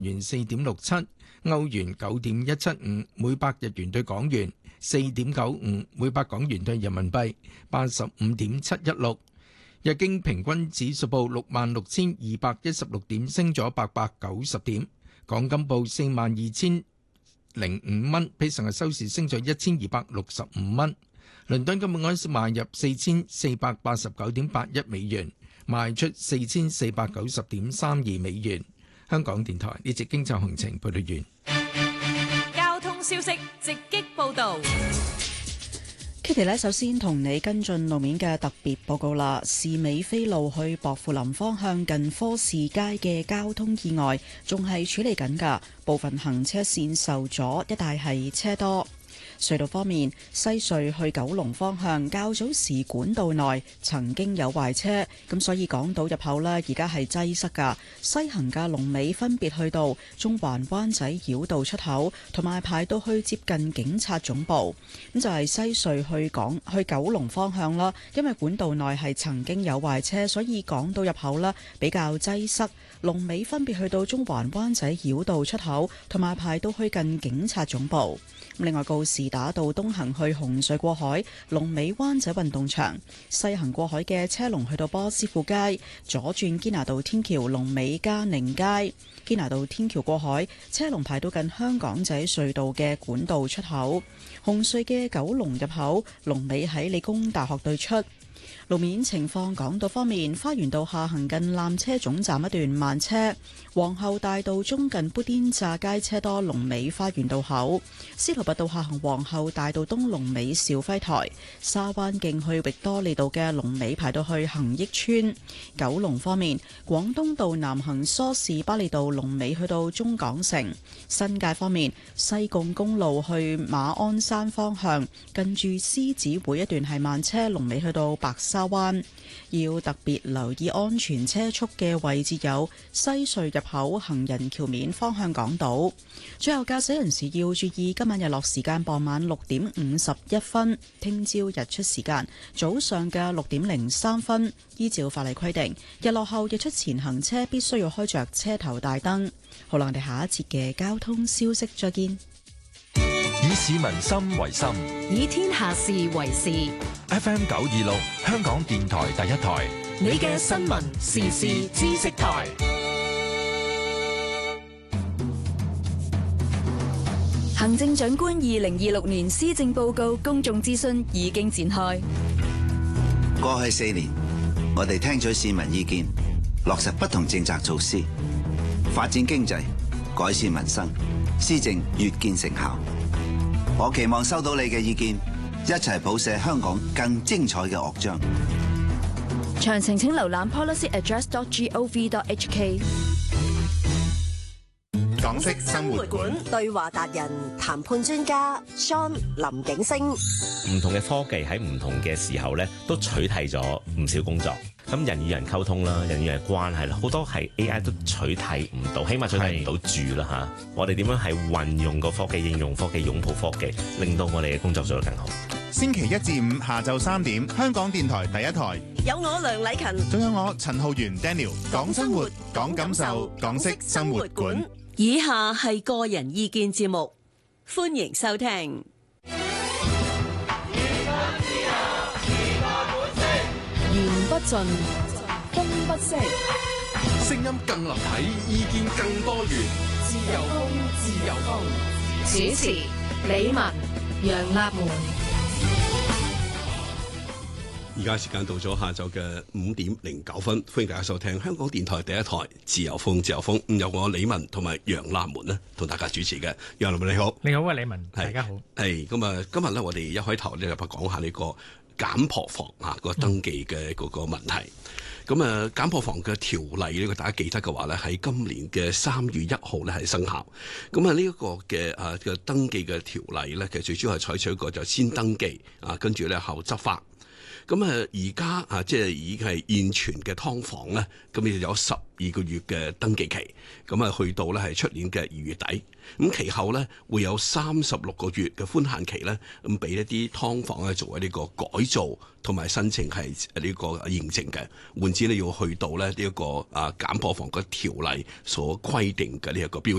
元4.67，歐元9.175，每百日元對港元4.95，每百港元對人民幣85.716。日經平均指數報66,216點，升咗890點。港金報42,005蚊，比上日收市升咗1,265蚊。倫敦金每盎司買入4489.81美元，賣出4490.32美元。香港電台呢節經濟行情報道完。 交通消息直擊報道。 Kitty 呢，首先同你跟進路面嘅特別報告啦。士美菲路去薄扶林方向近科士街嘅交通意外仲係處理緊㗎，部分行車線受阻，一帶係車多。隧道方面，西隧去九龍方向較早時管道內曾經有壞車，咁所以港島入口呢，而家係擠塞㗎。西行嘅龍尾分別去到中環灣仔繞道出口，同埋排到去接近警察總部。咁就係西隧去九龍方向啦，因為管道內係曾經有壞車，所以港島入口呢比較擠塞。龍尾分別去到中環灣仔繞道出口，同埋排到去近警察總部。另外，告士打道東行去紅隧過海，龍尾灣仔運動場；西行過海嘅車龍去到波斯富街，左轉堅拿道天橋龍尾嘉寧街。堅拿道天橋過海，車龍排到近香港仔隧道嘅管道出口。紅隧嘅九龍入口，龍尾喺理工大學對出。路面情況，港島方面，花園道下行近纜車總站一段慢車，皇后大道中近砵甸乍街車多，龍尾花園道口；司徒拔道下行皇后大道東龍尾兆輝台，沙灣徑去域多利道嘅龍尾排到去恒益村。九龍方面，廣東道南行梳士巴利道龍尾去到中港城。新界方面，西貢公路去馬鞍山方向近住獅子會一段係慢車，龍尾去到白沙灣。要特別留意安全車速嘅位置有西隧入口、行人橋面方向港島。最後，駕駛人士要注意今晚日落時間傍晚6:51，聽朝日出時間早上嘅6:03。依照法例規定，日落後日出前行車必須要開着車頭大燈。好啦，我哋下一節嘅交通消息再見。 以市民心為心， 以天下事為事。 FM 926，香港電台第一台， 你嘅新聞時事知識台。行政長官2026年施政報告公眾諮詢已經展開。 過去4年，我哋聽取市民意見，落實不同政策措施，發展經濟，改善民生，施政越見成效。我期望收到你嘅意見，一齊譜寫香港更精彩嘅樂章。 詳情請瀏覽 policyaddress.gov.hk。 港式生活館對話達人、談判專家 Sean 林景星。 唔同嘅科技喺唔同嘅時候咧，都取替咗唔少工作。咁人與人溝通啦，人與人關係啦，好多係 AI 都取替唔到，起碼取替唔到住啦嚇。我哋點樣係運用個科技、應用科技、擁抱科技，令到我哋嘅工作做得更好。 星期1至5下晝3點，香港電台第一台， 有我梁禮勤， 仲有我陳浩源 Daniel， 講生活，講感受，港式生活館。 以下係個人意見節目，歡迎收聽。 言不盡，風不息， 聲音更立體，意見更多元。自由風，自由風。 主持李文、楊立門。 而家時間到咗下晝嘅5:09，歡迎大家收聽香港電台第一台自由風，自由風。有我李文同埋楊立門咧，同大家主持嘅。楊立門你好， 你好啊，李文，大家好。 係咁啊，今日咧我哋一開頭咧就講下呢個簡破房個登記嘅嗰個問題。咁啊，簡破房嘅條例呢個大家記得嘅話咧，喺今年嘅3月1號咧係生效。咁啊，呢一個嘅嘅登記嘅條例咧，其實最主要係採取一個就先登記跟住咧後執法。 咁而家即係已經係現存嘅劏房咧，咁就有12個月嘅登記期，咁去到咧係出年嘅2月底。咁其後咧會有36個月嘅寬限期咧，咁俾一啲劏房咧作為呢個改造同埋申請係呢個認證嘅。換之咧要去到咧呢一個減破防嘅條例所規定嘅呢一個標準。